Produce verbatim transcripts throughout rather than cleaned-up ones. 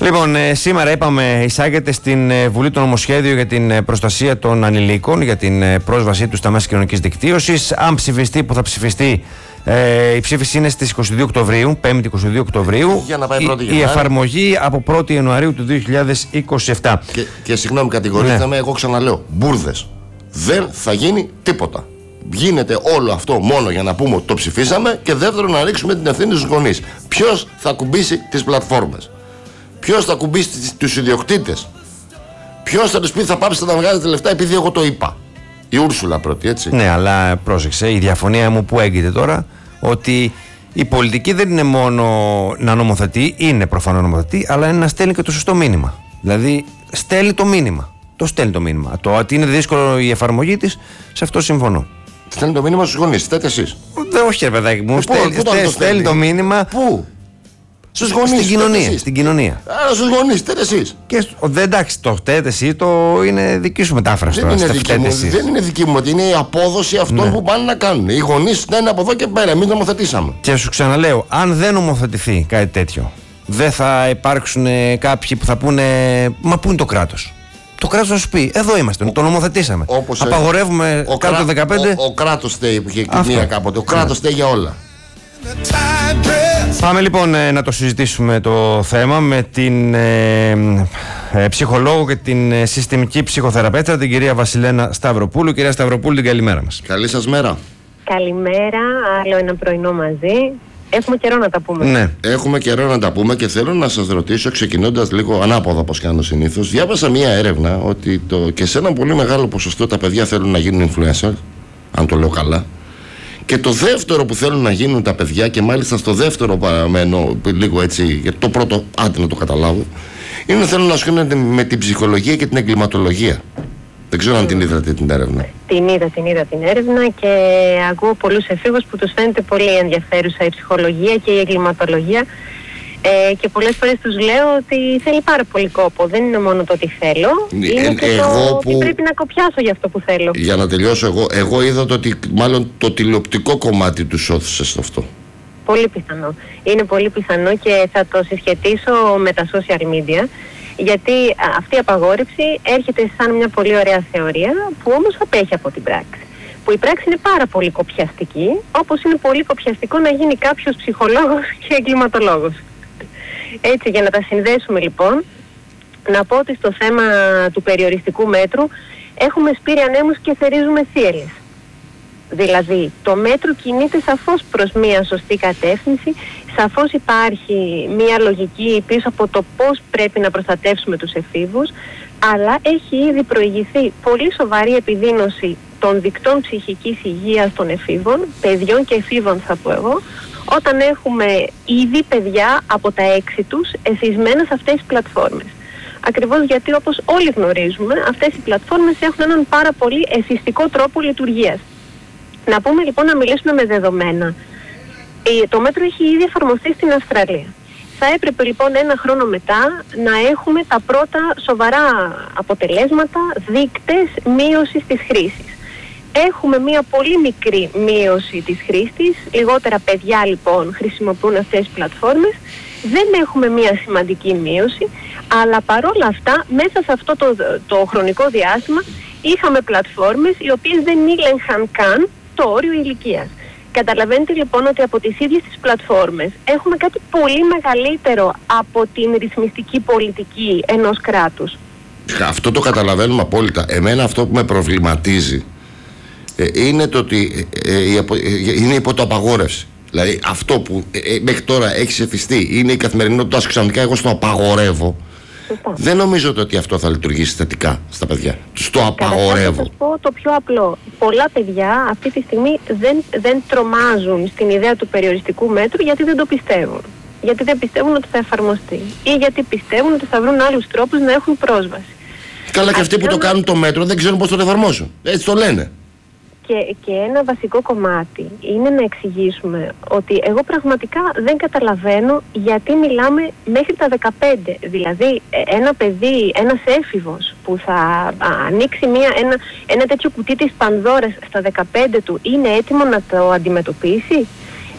Λοιπόν, ε, σήμερα είπαμε εισάγεται στην ε, Βουλή το νομοσχέδιο για την ε, προστασία των ανηλίκων, για την ε, πρόσβασή τους στα μέσα κοινωνικής δικτύωσης. Αν ψηφιστεί, που θα ψηφιστεί, ε, η ψήφιση είναι στις είκοσι δύο Οκτωβρίου, πέμπτη είκοσι δύο Οκτωβρίου. Για να πάει πρώτη η, η εφαρμογή από πρώτη Ιανουαρίου του δύο χιλιάδες είκοσι επτά. Και, και συγγνώμη, κατηγορείτε ναι. με, εγώ ξαναλέω, μπουρδες. Δεν θα γίνει τίποτα. Γίνεται όλο αυτό μόνο για να πούμε ότι το ψηφίσαμε, και δεύτερον να ρίξουμε την ευθύνη στους γονείς. Ποιος θα ακουμπήσει τις πλατφόρμες? Ποιος θα ακουμπήσει τους ιδιοκτήτες? Ποιος θα τους πει θα πάψετε να βγάζετε λεφτά επειδή εγώ το είπα? Η Ούρσουλα πρώτη, έτσι. Ναι, αλλά πρόσεξε, η διαφωνία μου που έγκυται τώρα, ότι η πολιτική δεν είναι μόνο να νομοθετεί, είναι προφανώς να νομοθετεί, αλλά είναι να στέλνει και το σωστό μήνυμα. Δηλαδή, στέλνει το μήνυμα. Το στέλνει το μήνυμα. Το ότι είναι δύσκολο η εφαρμογή της, σε αυτό συμφωνώ. Στέλνει το μήνυμα στους γονείς, στέλνετε εσείς? Δεν, όχι, ρε παιδάκι μου. Ε, στέλνει, πού, πού στέλνει, το στέλνει το μήνυμα. Πού? Στους γονείς. Στην κοινωνία. Στην κοινωνία. Άρα στους γονείς, στέλνετε εσείς. Και στο, δεν, εντάξει, το φταίτε εσύ, το είναι δική σου μετάφραση. Δεν, τώρα, είναι δική μου, δεν είναι δική μου, ότι είναι η απόδοση αυτών ναι. που πάνε να κάνουν. Οι γονείς στέλνουν από εδώ και πέρα. Εμείς νομοθετήσαμε. Και σου ξαναλέω, αν δεν νομοθετηθεί κάτι τέτοιο, δεν θα υπάρξουν κάποιοι που θα πούνε, μα πού είναι το κράτος? Το κράτος θα σου πει, εδώ είμαστε, ο, το νομοθετήσαμε. Όπως απαγορεύουμε ο, κάτω το δεκαπέντε. Ο, ο κράτος στέει που είχε μία κάποτε. Ο κράτος στέει για όλα. Πάμε λοιπόν ε, να το συζητήσουμε το θέμα με την ε, ε, ψυχολόγο και την ε, συστημική ψυχοθεραπεύτρια, την κυρία Βασιλένα Σταυροπούλου. Κυρία Σταυροπούλου, την καλημέρα μας. Καλή σας μέρα. Καλημέρα, άλλο ένα πρωινό μαζί. Έχουμε καιρό να τα πούμε. Ναι. Έχουμε καιρό να τα πούμε και θέλω να σας ρωτήσω, ξεκινώντας λίγο ανάποδα όπως κάνω συνήθως. Διάβασα μία έρευνα ότι το, και σε ένα πολύ μεγάλο ποσοστό τα παιδιά θέλουν να γίνουν influencer, αν το λέω καλά. Και το δεύτερο που θέλουν να γίνουν τα παιδιά, και μάλιστα στο δεύτερο παραμένω λίγο έτσι, γιατί το πρώτο άντε να το καταλάβω, είναι να θέλουν να ασχολούνται με την ψυχολογία και την εγκληματολογία. Δεν ξέρω mm. αν την είδατε την έρευνα. Την είδα, την είδα την έρευνα και ακούω πολλούς εφήβους που τους φαίνεται πολύ ενδιαφέρουσα η ψυχολογία και η εγκληματολογία. Ε, και πολλές φορές τους λέω ότι θέλει πάρα πολύ κόπο. Δεν είναι μόνο το ότι θέλω, είναι ε, και το που... ότι πρέπει να κοπιάσω για αυτό που θέλω. Για να τελειώσω εγώ, εγώ είδα το ότι μάλλον το τηλεοπτικό κομμάτι τους όθησε σε αυτό. Πολύ πιθανό. Είναι πολύ πιθανό και θα το συσχετίσω με τα social media, γιατί αυτή η απαγόρευση έρχεται σαν μια πολύ ωραία θεωρία που όμως απέχει από την πράξη. Που η πράξη είναι πάρα πολύ κοπιαστική, όπως είναι πολύ κοπιαστικό να γίνει κάποιος ψυχολόγος και εγκληματολόγος. Έτσι, για να τα συνδέσουμε λοιπόν, να πω ότι στο θέμα του περιοριστικού μέτρου έχουμε σπείρει ανέμους και θερίζουμε θύελες. Δηλαδή, το μέτρο κινείται σαφώς προς μία σωστή κατεύθυνση, σαφώς υπάρχει μία λογική πίσω από το πώς πρέπει να προστατεύσουμε τους εφήβους, αλλά έχει ήδη προηγηθεί πολύ σοβαρή επιδείνωση των δικτών ψυχικής υγείας των εφήβων, παιδιών και εφήβων θα πω εγώ, όταν έχουμε ήδη παιδιά από τα έξι τους εθισμένα σε αυτές τις πλατφόρμες. Ακριβώς γιατί, όπως όλοι γνωρίζουμε, αυτές οι πλατφόρμες έχουν έναν πάρα πολύ εθιστικό τρόπο λειτουργίας. Να πούμε λοιπόν, να μιλήσουμε με δεδομένα. Το μέτρο έχει ήδη εφαρμοστεί στην Αυστραλία. Θα έπρεπε λοιπόν ένα χρόνο μετά να έχουμε τα πρώτα σοβαρά αποτελέσματα, δείκτες μείωσης της χρήσης. Έχουμε μια πολύ μικρή μείωση της χρήσης, λιγότερα παιδιά λοιπόν χρησιμοποιούν αυτές τις πλατφόρμες, δεν έχουμε μια σημαντική μείωση, αλλά παρόλα αυτά μέσα σε αυτό το, το χρονικό διάστημα είχαμε πλατφόρμες οι οποίες δεν ήλεγχαν καν το όριο ηλικίας. Καταλαβαίνετε λοιπόν ότι από τις ίδιες τις πλατφόρμες έχουμε κάτι πολύ μεγαλύτερο από την ρυθμιστική πολιτική ενός κράτους. Αυτό το καταλαβαίνουμε απόλυτα. Εμένα αυτό που με προβληματίζει ε, είναι το ότι ε, ε, ε, είναι υπό το απαγόρευση. Δηλαδή αυτό που ε, ε, μέχρι τώρα έχει εφιστεί είναι η καθημερινότητα, ξαφνικά εγώ στο απαγορεύω. Σωστά. Δεν νομίζω ότι αυτό θα λειτουργήσει θετικά στα παιδιά. Τους το απαγορεύω. Θα σας πω το πιο απλό. Πολλά παιδιά αυτή τη στιγμή δεν, δεν τρομάζουν στην ιδέα του περιοριστικού μέτρου γιατί δεν το πιστεύουν. Γιατί δεν πιστεύουν ότι θα εφαρμοστεί. Ή γιατί πιστεύουν ότι θα βρουν άλλους τρόπους να έχουν πρόσβαση. Καλά, και αυτοί που το κάνουν το μέτρο δεν ξέρουν πώς το εφαρμόσουν. Έτσι το λένε. Και, και ένα βασικό κομμάτι είναι να εξηγήσουμε ότι εγώ πραγματικά δεν καταλαβαίνω γιατί μιλάμε μέχρι τα δεκαπέντε. Δηλαδή ένα παιδί, ένας έφηβος που θα ανοίξει μια, ένα, ένα τέτοιο κουτί της Πανδώρας στα δεκαπέντε του είναι έτοιμο να το αντιμετωπίσει.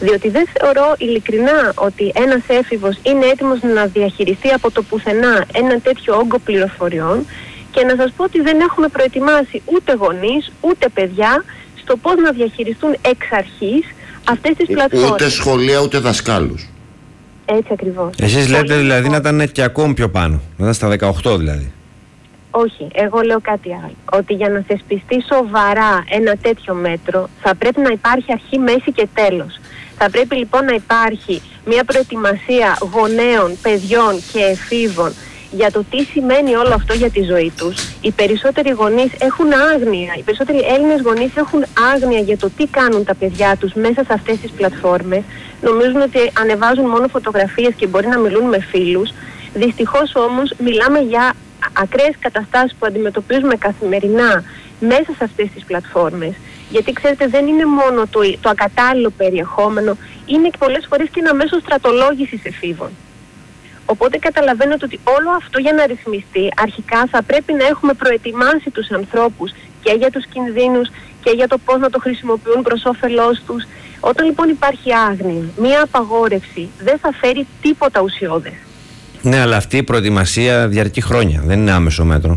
Διότι δεν θεωρώ ειλικρινά ότι ένας έφηβος είναι έτοιμος να διαχειριστεί από το πουθενά ένα τέτοιο όγκο πληροφοριών, και να σας πω ότι δεν έχουμε προετοιμάσει ούτε γονείς ούτε παιδιά στο πώς να διαχειριστούν εξ αρχής αυτές τις πλατφόρμες. Ούτε σχολεία ούτε δασκάλους. Έτσι ακριβώς. Εσείς λέτε δηλαδή να ήταν και ακόμη πιο πάνω, να ήταν στα δεκαοκτώ δηλαδή. Όχι, εγώ λέω κάτι άλλο. Ότι για να θεσπιστεί σοβαρά ένα τέτοιο μέτρο θα πρέπει να υπάρχει αρχή, μέση και τέλος. Θα πρέπει λοιπόν να υπάρχει μια προετοιμασία γονέων, παιδιών και εφήβων για το τι σημαίνει όλο αυτό για τη ζωή τους. Οι περισσότεροι γονείς έχουν άγνοια, οι περισσότεροι Έλληνες γονείς έχουν άγνοια για το τι κάνουν τα παιδιά τους μέσα σε αυτές τις πλατφόρμες. Νομίζουν ότι ανεβάζουν μόνο φωτογραφίες και μπορεί να μιλούν με φίλους. Δυστυχώς όμως μιλάμε για ακραίες καταστάσεις που αντιμετωπίζουμε καθημερινά μέσα σε αυτές τις πλατφόρμες. Γιατί ξέρετε, δεν είναι μόνο το, το ακατάλληλο περιεχόμενο, είναι και πολλές φορές και ένα μέσο στρατολόγησης εφήβων. Οπότε καταλαβαίνετε ότι όλο αυτό για να ρυθμιστεί, αρχικά θα πρέπει να έχουμε προετοιμάσει τους ανθρώπους και για τους κινδύνους και για το πώς να το χρησιμοποιούν προς όφελός τους. Όταν λοιπόν υπάρχει άγνοια, μία απαγόρευση δεν θα φέρει τίποτα ουσιώδες. Ναι, αλλά αυτή η προετοιμασία διαρκεί χρόνια, δεν είναι άμεσο μέτρο.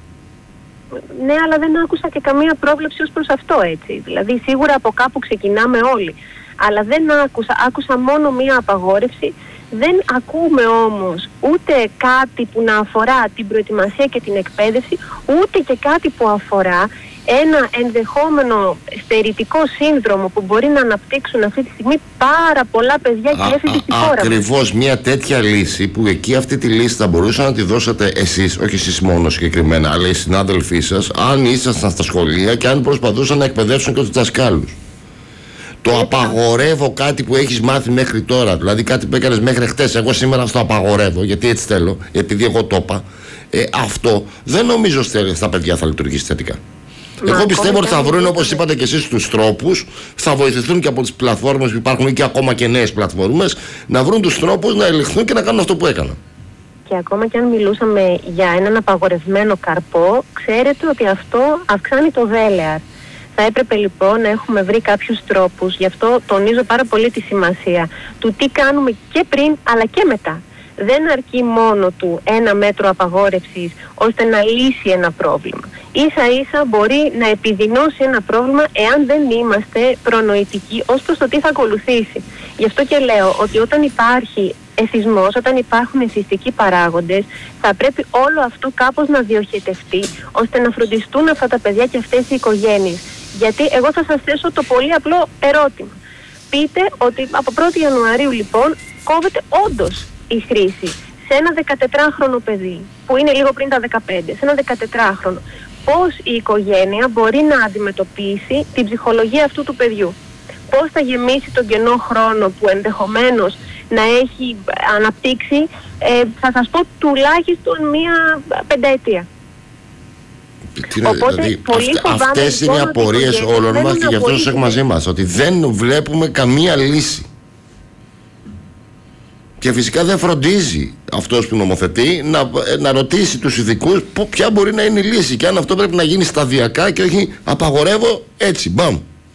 Ναι, αλλά δεν άκουσα και καμία πρόβλεψη ως προς αυτό, έτσι. Δηλαδή σίγουρα από κάπου ξεκινάμε όλοι. Αλλά δεν άκουσα, άκουσα μόνο μία απαγόρευση. Δεν ακούμε όμως ούτε κάτι που να αφορά την προετοιμασία και την εκπαίδευση, ούτε και κάτι που αφορά ένα ενδεχόμενο στερητικό σύνδρομο που μπορεί να αναπτύξουν αυτή τη στιγμή πάρα πολλά παιδιά και έφηβοι στη χώρα μας. Ακριβώς μια τέτοια λύση, που εκεί αυτή τη λύση θα μπορούσαν να τη δώσετε εσείς, όχι εσείς μόνο συγκεκριμένα, αλλά οι συνάδελφοί σας, αν ήσασταν στα σχολεία και αν προσπαθούσαν να εκπαιδεύσουν και τους δασκάλους. Το απαγορεύω κάτι που έχεις μάθει μέχρι τώρα, δηλαδή κάτι που έκανες μέχρι χτες, εγώ σήμερα στο απαγορεύω, γιατί έτσι θέλω, επειδή εγώ το είπα. Ε, αυτό δεν νομίζω στα παιδιά θα λειτουργήσει θετικά. Μα εγώ πιστεύω ότι θα βρουν, όπως είπατε και εσείς, τους τρόπους, θα βοηθηθούν και από τις πλατφόρμες που υπάρχουν και ακόμα και νέες πλατφόρμες, να βρουν τους τρόπους να ελιχθούν και να κάνουν αυτό που έκαναν. Και ακόμα και αν μιλούσαμε για έναν απαγορευμένο καρπό, ξέρετε ότι αυτό αυξάνει το δέλεαρ. Θα έπρεπε λοιπόν να έχουμε βρει κάποιους τρόπους, γι' αυτό τονίζω πάρα πολύ τη σημασία του τι κάνουμε και πριν αλλά και μετά. Δεν αρκεί μόνο του ένα μέτρο απαγόρευσης ώστε να λύσει ένα πρόβλημα. Ίσα ίσα μπορεί να επιδεινώσει ένα πρόβλημα εάν δεν είμαστε προνοητικοί ως προς το τι θα ακολουθήσει. Γι' αυτό και λέω ότι όταν υπάρχει εθισμός, όταν υπάρχουν εθιστικοί παράγοντες, θα πρέπει όλο αυτό κάπως να διοχετευτεί ώστε να φροντιστούν αυτά τα παιδιά και αυτές οι οικογένειες. Γιατί εγώ θα σας θέσω το πολύ απλό ερώτημα. Πείτε ότι από πρώτη Ιανουαρίου λοιπόν κόβεται όντως η χρήση σε ένα δεκατετράχρονο παιδί, που είναι λίγο πριν τα δεκαπέντε, σε ένα δεκατετράχρονο. Πώς η οικογένεια μπορεί να αντιμετωπίσει την ψυχολογία αυτού του παιδιού. Πώς θα γεμίσει τον κενό χρόνο που ενδεχομένως να έχει αναπτύξει, ε, θα σας πω τουλάχιστον μία πενταετία. Οπότε, δηλαδή, αυτε, αυτές είναι οι απορίες όλων μας και γι' αυτό σας έχουμε μαζί μας, ότι δεν βλέπουμε καμία λύση. Και φυσικά δεν φροντίζει αυτός που νομοθετεί να, να ρωτήσει τους ειδικούς ποια μπορεί να είναι η λύση και αν αυτό πρέπει να γίνει σταδιακά και όχι απαγορεύω έτσι, μπαμ.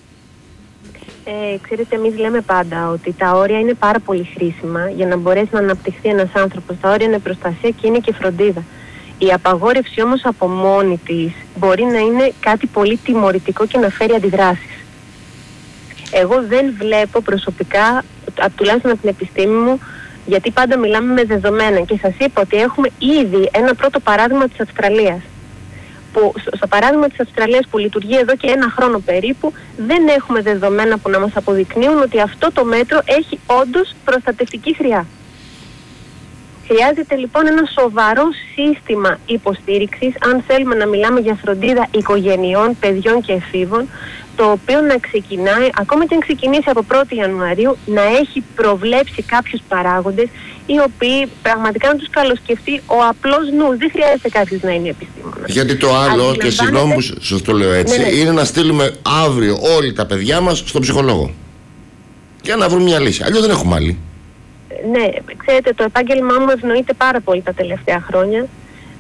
Ε, ξέρετε, εμείς λέμε πάντα ότι τα όρια είναι πάρα πολύ χρήσιμα για να μπορέσει να αναπτυχθεί ένας άνθρωπος. Τα όρια είναι προστασία και είναι και φροντίδα. Η απαγόρευση όμως από μόνη της μπορεί να είναι κάτι πολύ τιμωρητικό και να φέρει αντιδράσεις. Εγώ δεν βλέπω προσωπικά, τουλάχιστον από την επιστήμη μου, γιατί πάντα μιλάμε με δεδομένα και σας είπα ότι έχουμε ήδη ένα πρώτο παράδειγμα της Αυστραλίας. Που, στο παράδειγμα της Αυστραλίας που λειτουργεί εδώ και ένα χρόνο περίπου, δεν έχουμε δεδομένα που να μας αποδεικνύουν ότι αυτό το μέτρο έχει όντως προστατευτική χρειά. Χρειάζεται λοιπόν ένα σοβαρό σύστημα υποστήριξης, αν θέλουμε να μιλάμε για φροντίδα οικογενειών, παιδιών και εφήβων, το οποίο να ξεκινάει, ακόμα και αν ξεκινήσει από πρώτη Ιανουαρίου, να έχει προβλέψει κάποιους παράγοντες, οι οποίοι πραγματικά να τους καλοσκεφτεί ο απλός νους. Δεν χρειάζεται κάποιος να είναι επιστήμονας. Γιατί το άλλο, και συγγνώμη που σας το λέω έτσι, ναι, ναι, είναι να στείλουμε αύριο όλοι τα παιδιά μας στον ψυχολόγο. Για να βρουν μια λύση. Αλλιώς δεν έχουμε άλλη. Ναι, ξέρετε, το επάγγελμά μου ευνοείται πάρα πολύ τα τελευταία χρόνια.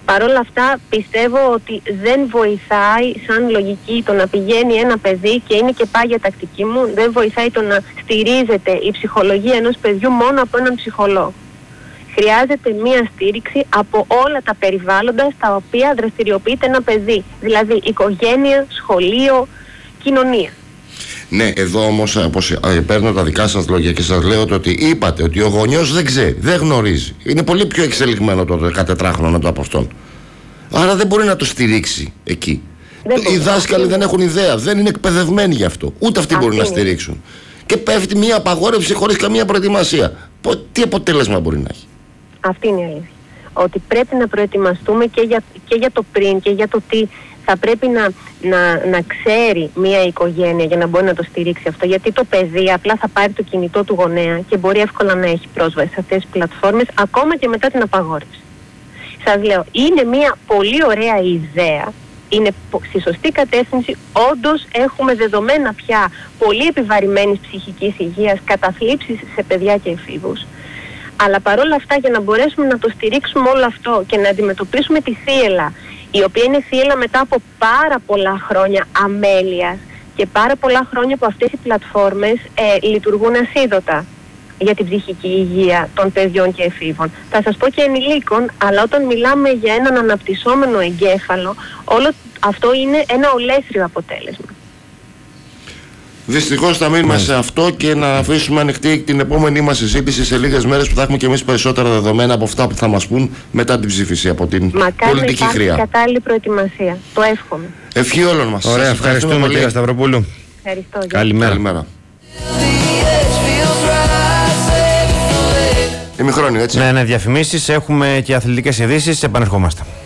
Παρ' όλα αυτά πιστεύω ότι δεν βοηθάει σαν λογική το να πηγαίνει ένα παιδί, και είναι και πάγια τακτική μου, δεν βοηθάει το να στηρίζεται η ψυχολογία ενός παιδιού μόνο από έναν ψυχολόγο. Χρειάζεται μία στήριξη από όλα τα περιβάλλοντα στα οποία δραστηριοποιείται ένα παιδί. Δηλαδή οικογένεια, σχολείο, κοινωνία. Ναι, εδώ όμως όπως παίρνω τα δικά σας λόγια και σας λέω το ότι είπατε ότι ο γονιός δεν ξέρει, δεν γνωρίζει. Είναι πολύ πιο εξελιγμένο το δεκατετράχρονο το από αυτόν. Άρα δεν μπορεί να το στηρίξει εκεί. Οι δάσκαλοι δεν έχουν ιδέα, δεν είναι εκπαιδευμένοι γι' αυτό. Ούτε αυτοί μπορούν να στηρίξουν. Και πέφτει μια απαγόρευση χωρίς καμία προετοιμασία. Τι αποτέλεσμα μπορεί να έχει? Αυτή είναι η αλήθεια. Ότι πρέπει να προετοιμαστούμε και για, και για το πριν και για το τι θα πρέπει να, να, να ξέρει μια οικογένεια για να μπορεί να το στηρίξει αυτό. Γιατί το παιδί απλά θα πάρει το κινητό του γονέα και μπορεί εύκολα να έχει πρόσβαση σε αυτές τις πλατφόρμες ακόμα και μετά την απαγόρευση. Σας λέω, είναι μια πολύ ωραία ιδέα, είναι στη σωστή κατεύθυνση. Όντως έχουμε δεδομένα πια πολύ επιβαρημένης ψυχικής υγείας, καταθλίψεις σε παιδιά και εφήβους. Αλλά παρόλα αυτά, για να μπορέσουμε να το στηρίξουμε όλο αυτό και να αντιμετωπίσουμε τη θύελλα, η οποία είναι θύελλα μετά από πάρα πολλά χρόνια αμέλειας και πάρα πολλά χρόνια που αυτές οι πλατφόρμες ε, λειτουργούν ασίδωτα για την ψυχική υγεία των παιδιών και εφήβων. Θα σας πω και ενηλίκων, αλλά όταν μιλάμε για έναν αναπτυσσόμενο εγκέφαλο, όλο αυτό είναι ένα ολέθριο αποτέλεσμα. Δυστυχώς θα μείνουμε σε αυτό και να αφήσουμε ανοιχτή την επόμενη μας συζήτηση σε λίγες μέρες που θα έχουμε και εμείς περισσότερα δεδομένα από αυτά που θα μας πούν μετά την ψήφιση από την Μακάρι πολιτική να χρειά. Μακάρι κατάλληλη προετοιμασία. Το εύχομαι. Ευχή όλων μας. Ωραία, σας ευχαριστούμε κύριε Σταυροπούλου. Ευχαριστώ. Καλημέρα. Καλημέρα. Ημιχρόνιο, έτσι. Ναι, ναι, διαφημίσεις, έχουμε και αθλητικές ειδήσεις, επανερχόμαστε.